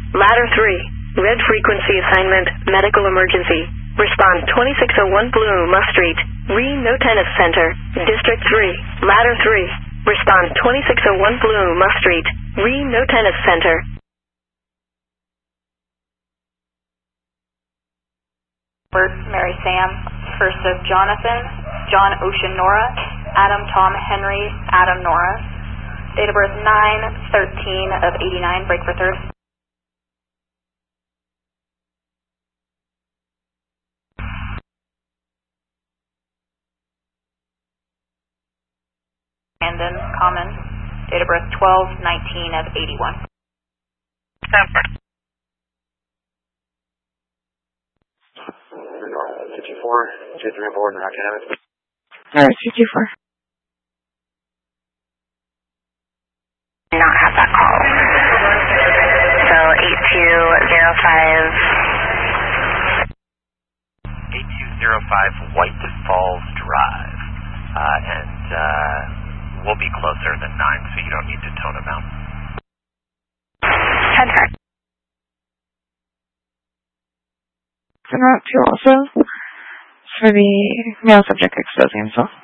Ladder 3, red frequency assignment, medical emergency. Respond 2601 Blue Muff Street, Re-No Tennis Center, District 3. Ladder 3, respond 2601 Blue Muff Street, Re-No Tennis Center. Mary Sam, first of Jonathan, John Ocean Nora, Adam Tom Henry, Adam Nora. Date of birth 9/13 of 89, break for third. Brandon Common, date of birth 12/19 of 81. 54, 23 on board, and I can have it. Alright, 54. Not have that call. So 8205 White Falls Drive. And we'll be closer than 9, so you don't need to tone them out. 10-10. En route 2 also, for the male subject exposing himself.